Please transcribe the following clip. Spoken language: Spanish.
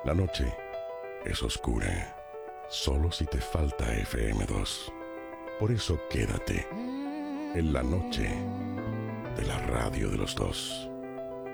La noche es oscura, solo si te falta FM2. Por eso quédate en la noche de la radio de los dos.